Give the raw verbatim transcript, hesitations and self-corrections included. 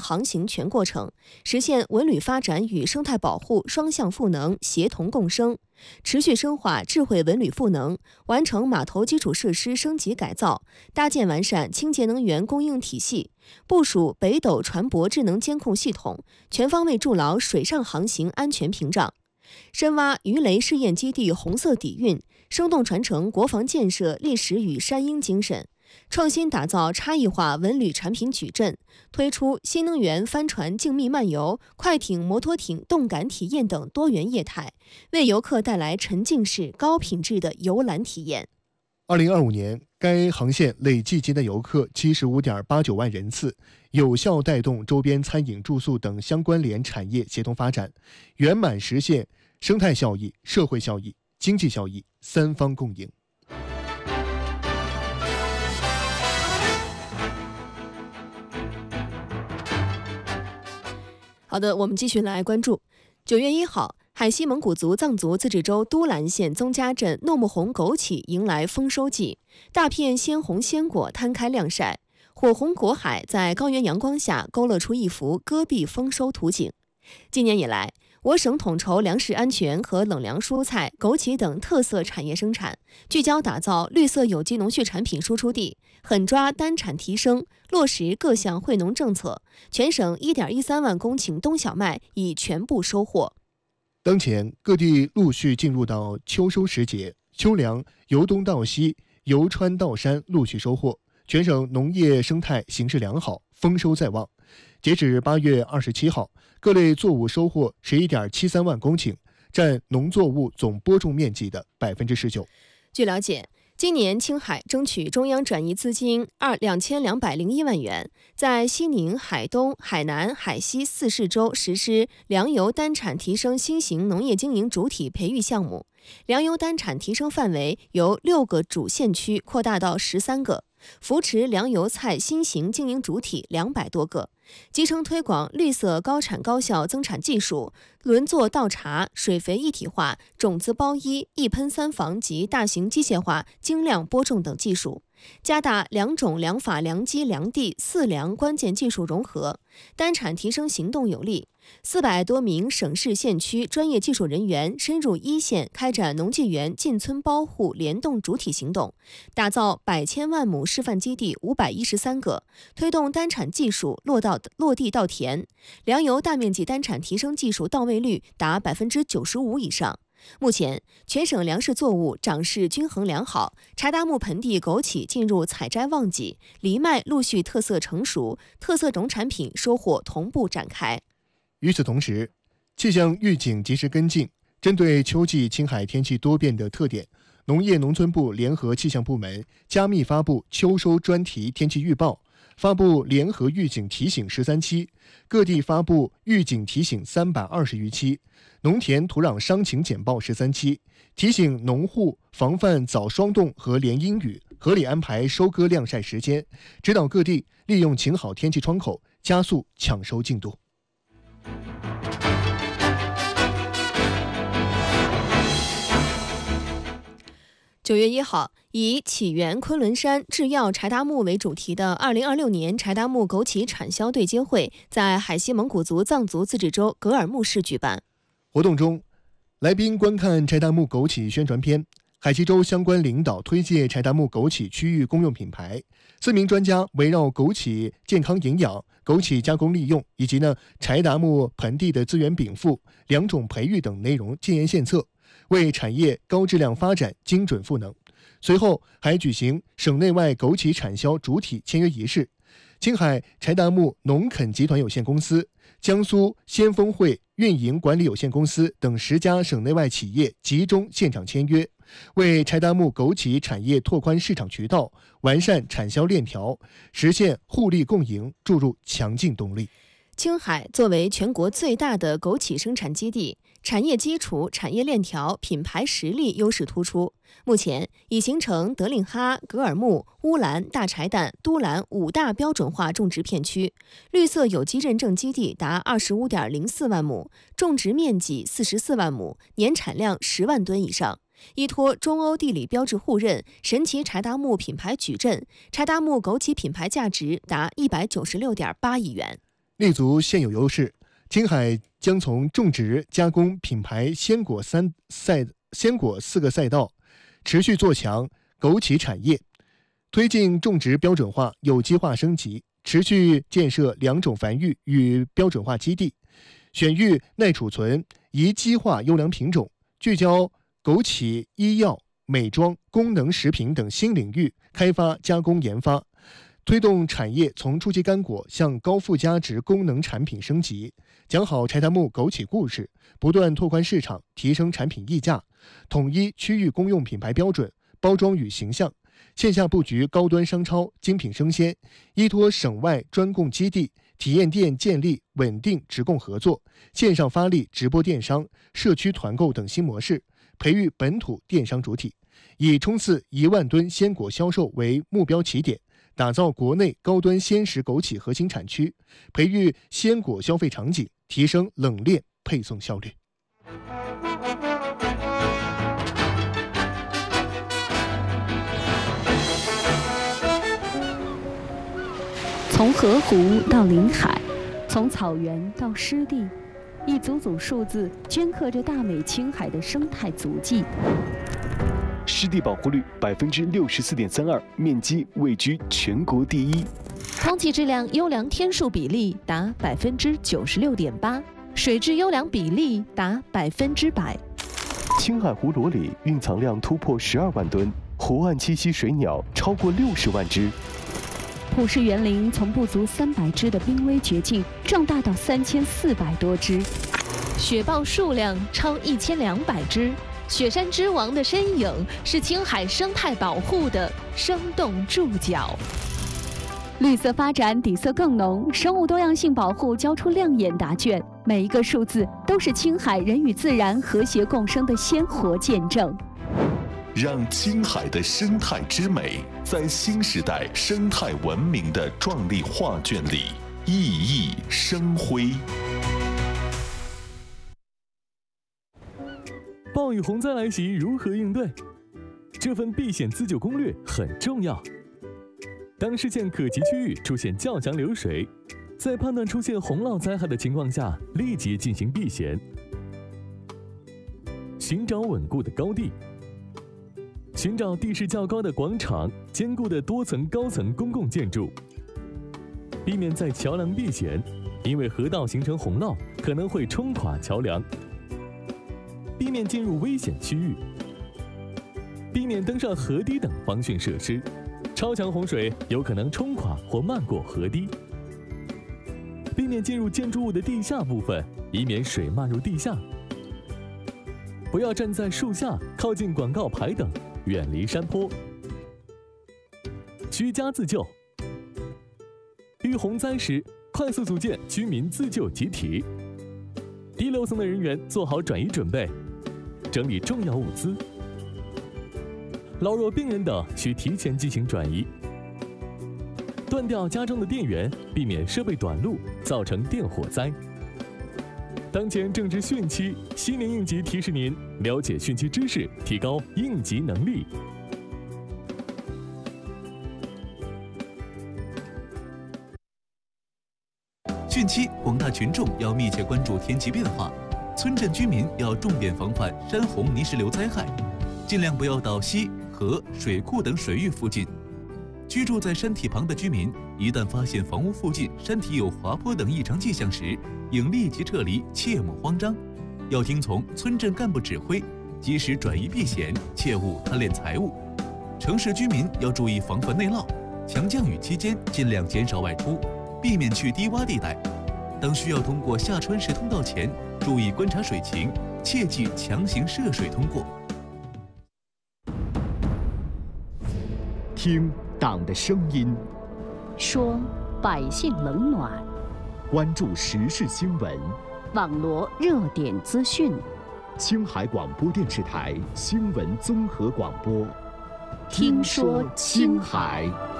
航行全过程，实现文旅发展与生态保护双向赋能协同共生，持续深化智慧文旅赋能，完成码头基础设施升级改造，搭建完善清洁能源供应体系，部署北斗船舶智能监控系统，全方位筑牢水上航行安全屏障。深挖鱼雷试验基地红色底蕴，生动传承国防建设历史与山鹰精神，创新打造差异化文旅产品矩阵，推出新能源帆船静谧漫游、快艇、摩托艇动感体验等多元业态，为游客带来沉浸式高品质的游览体验。 二零二五年，该航线累计接待游客七十五点八九万人次，有效带动周边餐饮、住宿等相关联产业协同发展，圆满实现生态效益、社会效益、经济效益三方共赢。 好的，我们继续来关注。九月一号，海西蒙古族藏族自治州都兰县宗家镇诺木红枸杞迎来丰收季，大片鲜红鲜果摊开晾晒，火红果海在高原阳光下勾勒出一幅戈壁丰收图景。今年以来，我省统筹粮食安全和冷凉蔬菜、枸杞等特色产业生产，聚焦打造绿色有机农畜产品输出地，狠抓单产提升，落实各项惠农政策，全省 一点一三万公顷冬小麦已全部收获。 当前，各地陆续进入到秋收时节，秋粮由东到西、由川到山陆续收获，全省农业生态形势良好，丰收在望。截止八月二十七号，各类作物收获十一点七三万公顷，占农作物总播种面积的百分之十九。 据了解，今年青海争取中央转移资金二两千两百零一万元，在西宁、海东、海南、海西四市州实施粮油单产提升新型农业经营主体培育项目，粮油单产提升范围由六个主县区扩大到十三个，扶持粮油菜新型经营主体两百多个，集成推广绿色高产高效增产技术、轮作倒茶、水肥一体化、种子包衣、一喷三防及大型机械化精量播种等技术，加大粮种、粮法、粮机、粮地四粮关键技术融合，单产提升行动有力。四百多名省市县区专业技术人员深入一线，开展农技园进村包户联动主体行动，打造百千万亩示范基地五百一十三个，推动单产技术落到落地稻田，粮油大面积单产提升技术到位率达百分之九十五以上。目前，全省粮食作物长势均衡良好，柴达木盆地枸杞进入采摘旺季，藜麦陆续特色成熟，特色农产品收获同步展开。 与此同时，气象预警及时跟进，针对秋季青海天气多变的特点，农业农村部联合气象部门加密发布秋收专题天气预报，发布联合预警提醒十三期，各地发布预警提醒三百二十余期，农田土壤伤情简报十三期，提醒农户防范早霜冻和连阴雨，合理安排收割晾晒时间，指导各地利用晴好天气窗口，加速抢收进度。 九月一号，以起源昆仑山制药柴达木为主题的二零二六年柴达木枸杞产销对接会在海西蒙古族藏族自治州格尔木市举办。 活动中，来宾观看柴达木枸杞宣传片，海西州相关领导推介柴达木枸杞区域公用品牌，四名专家围绕枸杞健康营养、枸杞加工利用以及呢柴达木盆地的资源禀赋、良种培育等内容建言献策，为产业高质量发展精准赋能。随后还举行省内外枸杞产销主体签约仪式，青海柴达木农垦集团有限公司、江苏先锋汇运营管理有限公司等十家省内外企业集中现场签约，为柴达木枸杞产业拓宽市场渠道、完善产销链条、实现互利共赢注入强劲动力。 青海作为全国最大的枸杞生产基地，产业基础、产业链条、品牌实力优势突出。目前已形成德令哈、格尔木、乌兰、大柴旦、都兰五大标准化种植片区，绿色有机认证基地达二十五点零四万亩，种植面积四十四万亩，年产量十万吨以上。依托中欧地理标志互认、神奇柴达木品牌矩阵，柴达木枸杞品牌价值达一百九十六点八亿元。 立足现有优势，青海将从种植、加工、品牌鲜果三赛鲜果四个赛道，持续做强枸杞产业，推进种植标准化、有机化升级，持续建设两种繁育与标准化基地，选育耐储存、宜机化优良品种，聚焦枸杞医药、美妆、功能食品等新领域开发加工研发，推动产业从初级干果向高附加值功能产品升级，讲好柴达木枸杞故事，不断拓宽市场，提升产品溢价，统一区域公用品牌标准、包装与形象，线下布局高端商超、精品生鲜，依托省外专供基地、体验店建立稳定直供合作，线上发力直播电商、社区团购等新模式，培育本土电商主体，以冲刺一万吨鲜果销售为目标起点，打造国内高端鲜食枸杞核心产区，培育鲜果消费场景，提升冷链配送效率。 从河湖到临海，从草原到湿地，一组组数字镌刻着大美青海的生态足迹。 湿地保护率百分之六十四点三二，面积位居全国第一。 空气质量优良天数比例达百分之九十六点八，水质优良比例达百分之百。 青海湖螺里蕴藏量突破十二万吨，湖岸栖息水鸟超过六十万只。 普氏园林从不足三百只的濒危绝境壮大到三千四百多只， 雪豹数量超一千两百只。雪山之王的身影是青海生态保护的生动注脚。 绿色发展底色更浓，生物多样性保护交出亮眼答卷，每一个数字都是青海人与自然和谐共生的鲜活见证。 让青海的生态之美在新时代生态文明的壮丽画卷里熠熠生辉。 暴雨洪灾来袭，如何应对？这份避险自救攻略很重要。当视线可及区域出现较强流水，在判断出现洪涝灾害的情况下，立即进行避险。寻找稳固的高地，寻找地势较高的广场、坚固的多层高层公共建筑，避免在桥梁避险，因为河道形成洪涝可能会冲垮桥梁。避免进入危险区域，避免登上河堤等防汛设施，超强洪水有可能冲垮或漫过河堤。避免进入建筑物的地下部分，以免水漫入地下。不要站在树下、靠近广告牌等，远离山坡。居家自救，遇洪灾时，快速组建居民自救集体。低楼层的人员做好转移准备，整理重要物资。老弱病人等需提前进行转移。断掉家中的电源，避免设备短路造成电火灾。当前正值汛期，西宁应急提示您了解汛期知识，提高应急能力。 汛期，广大群众要密切关注天气变化，村镇居民要重点防范山洪泥石流灾害，尽量不要到溪、河、水库等水域附近。居住在山体旁的居民，一旦发现房屋附近山体有滑坡等异常迹象时，应立即撤离，切莫慌张。要听从村镇干部指挥，及时转移避险，切勿贪恋财物。城市居民要注意防范内涝，强降雨期间尽量减少外出，避免去低洼地带。当需要通过下川石通道前，注意观察水情，切忌强行涉水通过。 听党的声音， 说百姓冷暖， 关注时事新闻， 网罗热点资讯。 青海广播电视台新闻综合广播， 听说青海。